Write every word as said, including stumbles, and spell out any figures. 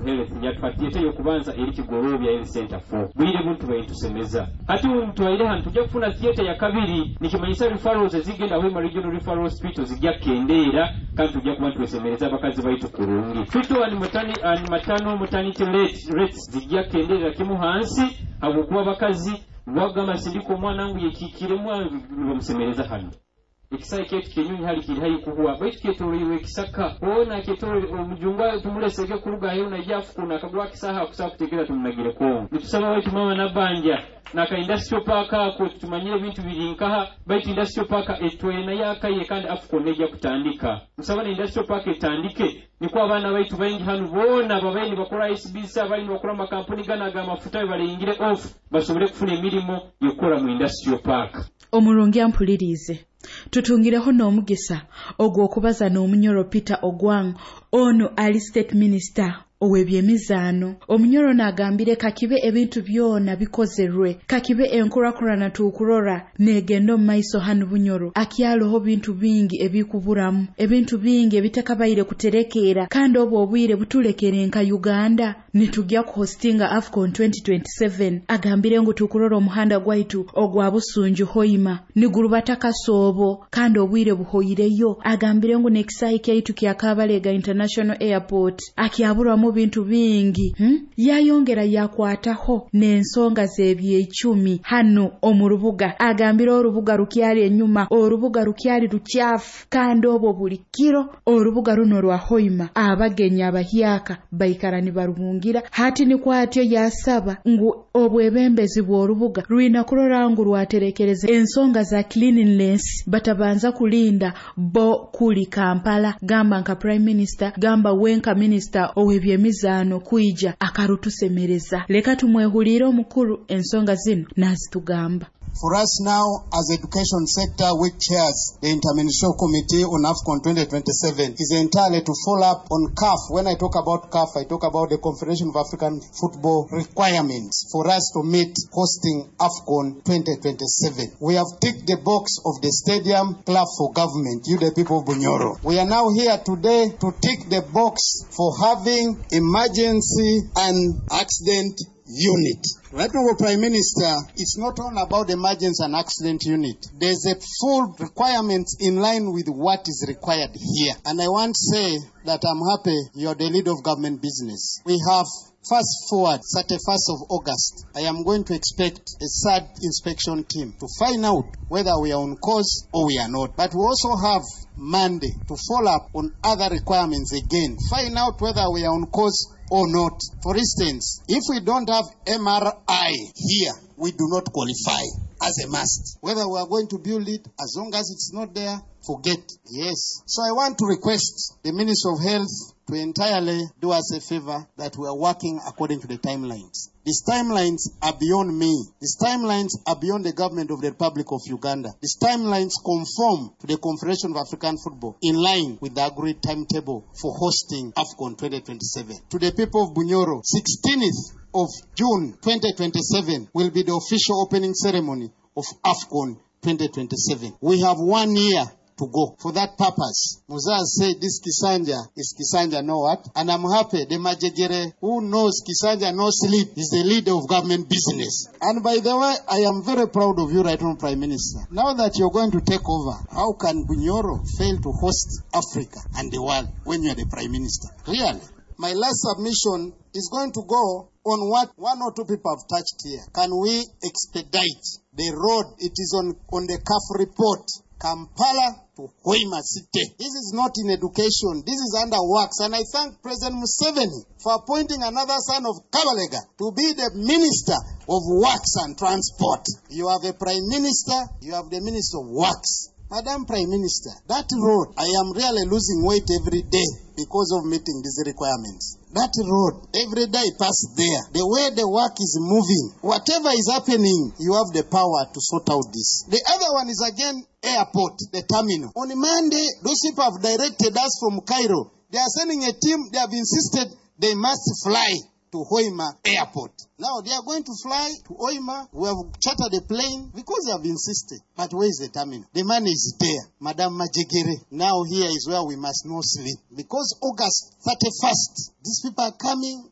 health yatwatiyete yokubanza eri Kigorobya Health Center four bwire buntu bayitusemeza ati omuntu waire hantu tujja kufuna theater ya kabiri nikimanyisa referrals zigenda Hoima Regional Referral Hospital zijja kendeera kandi tujja kuba twesemereza abakazi baitu kurungi fito ani matani ani matano maternity rates zijja kendeera kimu hansi abokuba abakazi wagamba sindiko mwana wangu yekikire mwangu bamusemereza hano ekisai ketu kenyunyi hali kiri hayi kuhuwa baitu ketoroiwe kisaka ona ketoro omujunga tumulesege kuruga yo na jafu kuna kagwa kisaha kusa kutegera tumunagire ko nitusaba baitu mama nabanja naka industrial park ako tumanyire bintu birinkaha baitu industrial park etwena yakaye kandi afuko neja kutandika musaba na industrial park etandike niko abana baitu baingi hanu bona babaini bakora S B C abali bakora makampuni gana ga mafuta balingire off basobole kufuna emirimo yokora mu industrial park. Omurungi ampulirize tutungireho n'omugisa ogw'okubaza n'omunyoro Peter Ogwang ono ali state minister ow'ebyemizano. Omunyoro n'agambire kakibe ebintu byona bikozerwe kakibe enkurakurana tukurora negendo maiso hanu bunyoro akyaloho bintu bingi ebikuburamu ebintu bingi ebitakabaire kuterekera kandi obwo obwire butulekere nka Uganda nitugya ku hostinga AFCON twenty twenty-seven agambire ngo tukurora omuhanda gwaitu ogwa Busunju Hoima nigurubata kasobo kandi obwire buhoyireyo agambire ngo nekisayi kyaitu kya Kabalega International Airport akyaburamu bintu bingi hmm? Yayongera yakwataho n'ensonga z'ebyecumi hano omurubuga agambira orubuga rukyali enyuma orubuga rukyali rukyafu kandi obwo buli kiro orubuga runo rwa Hoima abagenya abahyaka bayikarani barubungira hati ni kwatyo yasaba ngu obwebembezi bw'orubuga ruina kurora ngu rwaterekereza ensonga za cleanliness batabanza kulinda bo kuli Kampala gamba nka prime minister gamba wenka minister owebye mizano kuija akarutusemereza leka tumwehulira omukuru ensonga zino nazitugamba. For us now, as education sector, which chairs the Interministerial Committee on AFCON twenty twenty-seven, is entirely to follow up on C A F. When I talk about C A F, I talk about the Confederation of African Football requirements for us to meet hosting AFCON twenty twenty-seven. We have ticked the box of the stadium club for government, you the people of Bunyoro. We are now here today to tick the box for having emergency and accident unit. Right now, Prime Minister, it's not all about the emergency and accident unit. There's a full requirement in line with what is required here. And I want to say that I'm happy you're the lead of government business. We have fast forward, thirty-first of August, I am going to expect a third inspection team to find out whether we are on course or we are not. But we also have Monday to follow up on other requirements again. Find out whether we are on course or not. For instance, if we don't have M R I here, we do not qualify as a must. Whether we are going to build it, as long as it's not there, forget. Yes. So I want to request the Minister of Health to entirely do us a favor that we are working according to the timelines. These timelines are beyond me. These timelines are beyond the government of the Republic of Uganda. These timelines conform to the Confederation of African Football in line with the agreed timetable for hosting AFCON twenty twenty-seven. To the people of Bunyoro, sixteenth of June twenty twenty-seven will be the official opening ceremony of AFCON twenty twenty-seven. We have one year to go. For that purpose, Muzaz said this Kisanja is Kisanja know what? And I'm happy the Majegere who knows Kisanja no sleep is the leader of government business. And by the way, I am very proud of you, Right Honourable Prime Minister. Now that you're going to take over, how can Bunyoro fail to host Africa and the world when you're the Prime Minister? Really? My last submission is going to go on what one or two people have touched here. Can we expedite the road? It is on, on the C A F report. Kampala to Hoima City. This is not in education. This is under works. And I thank President Museveni for appointing another son of Kabalega to be the Minister of Works and Transport. You have a Prime Minister, you have the Minister of Works. Madam Prime Minister, that road, I am really losing weight every day because of meeting these requirements. That road, every day pass there. The way the work is moving, whatever is happening, you have the power to sort out this. The other one is again airport, the terminal. On Monday, those people have directed us from Cairo. They are sending a team, they have insisted they must fly to Hoima Airport. Now they are going to fly to Hoima. We have chartered a plane because they have insisted. But where is the terminal? The money is there. Madam Majegere. Now here is where we must not sleep. Because August thirty-first, these people are coming